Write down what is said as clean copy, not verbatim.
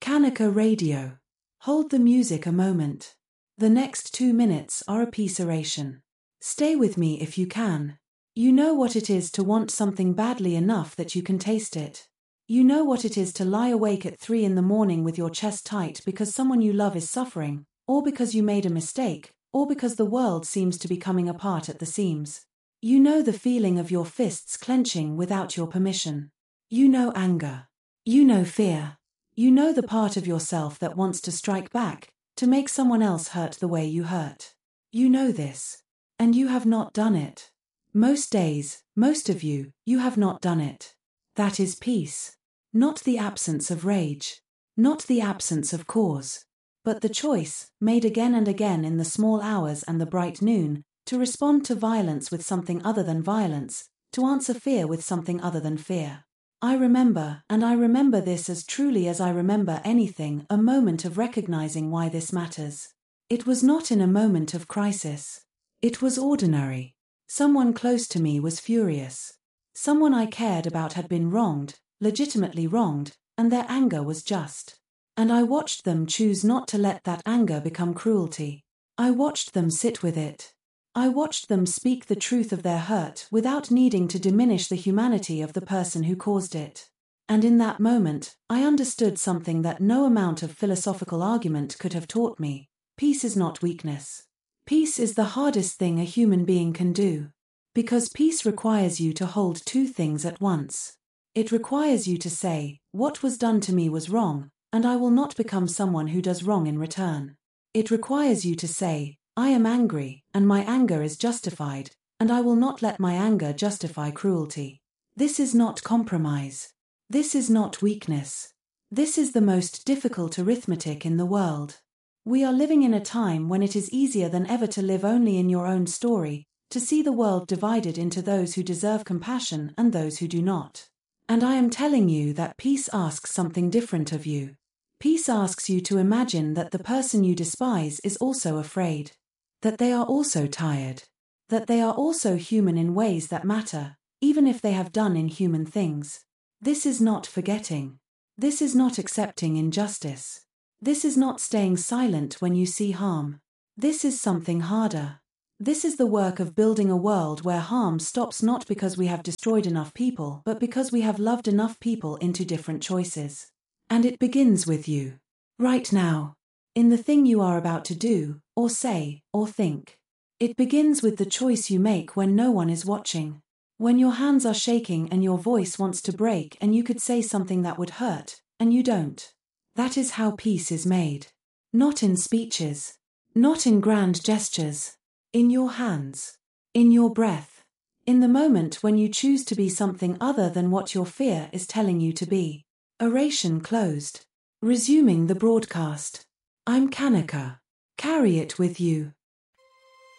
Kanika Radio. Hold the music a moment. The next 2 minutes are a peace oration. Stay with me if you can. You know what it is to want something badly enough that you can taste it. You know what it is to lie awake at 3 in the morning with your chest tight because someone you love is suffering, or because you made a mistake, or because the world seems to be coming apart at the seams. You know the feeling of your fists clenching without your permission. You know anger. You know fear. You know the part of yourself that wants to strike back, to make someone else hurt the way you hurt. You know this. And you have not done it. Most days, most of you, you have not done it. That is peace. Not the absence of rage. Not the absence of cause. But the choice, made again and again in the small hours and the bright noon, to respond to violence with something other than violence, to answer fear with something other than fear. I remember, and I remember this as truly as I remember anything, a moment of recognizing why this matters. It was not in a moment of crisis. It was ordinary. Someone close to me was furious. Someone I cared about had been wronged, legitimately wronged, and their anger was just. And I watched them choose not to let that anger become cruelty. I watched them sit with it. I watched them speak the truth of their hurt without needing to diminish the humanity of the person who caused it. And in that moment, I understood something that no amount of philosophical argument could have taught me. Peace is not weakness. Peace is the hardest thing a human being can do. Because peace requires you to hold two things at once. It requires you to say, what was done to me was wrong, and I will not become someone who does wrong in return. It requires you to say, I am angry, and my anger is justified, and I will not let my anger justify cruelty. This is not compromise. This is not weakness. This is the most difficult arithmetic in the world. We are living in a time when it is easier than ever to live only in your own story, to see the world divided into those who deserve compassion and those who do not. And I am telling you that peace asks something different of you. Peace asks you to imagine that the person you despise is also afraid. That they are also tired. That they are also human in ways that matter, even if they have done inhuman things. This is not forgetting. This is not accepting injustice. This is not staying silent when you see harm. This is something harder. This is the work of building a world where harm stops not because we have destroyed enough people, but because we have loved enough people into different choices. And it begins with you. Right now. In the thing you are about to do, or say, or think. It begins with the choice you make when no one is watching. When your hands are shaking and your voice wants to break and you could say something that would hurt, and you don't. That is how peace is made. Not in speeches. Not in grand gestures. In your hands. In your breath. In the moment when you choose to be something other than what your fear is telling you to be. Oration closed. Resuming the broadcast. I'm Kanika. Carry it with you.